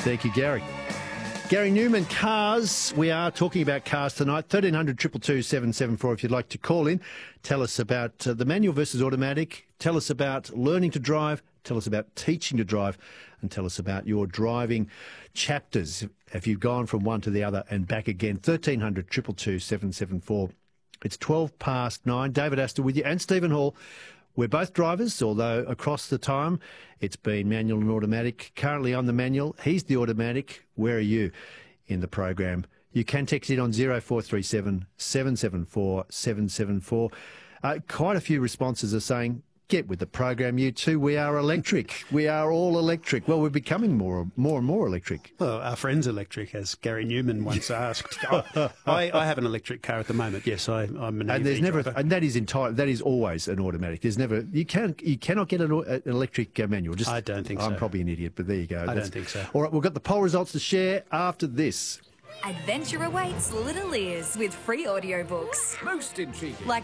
Thank you, Gary. Gary Newman, cars. We are talking about cars tonight. 1300 222 774 if you'd like to call in. Tell us about the manual versus automatic. Tell us about learning to drive. Tell us about teaching to drive. And tell us about your driving chapters. Have you gone from one to the other and back again? 1300 222 774. It's 9:12. David Astor with you and Stephen Hall. We're both drivers, although across the time it's been manual and automatic. Currently I'm the manual, he's the automatic. Where are you in the program? You can text in on 0437 774 774. Quite a few responses are saying, get with the program, you two. We are electric. We are all electric. Well, we're becoming more and more electric. Well, our friend's electric, as Gary Newman once asked. I have an electric car at the moment. Yes, I'm an EV driver. And that is always an automatic. There's never you cannot get an electric manual. I don't think so. I'm probably an idiot, but there you go. I don't think so. All right, we've got the poll results to share after this. Adventure awaits Little Ears with free audiobooks. Most intriguing. Like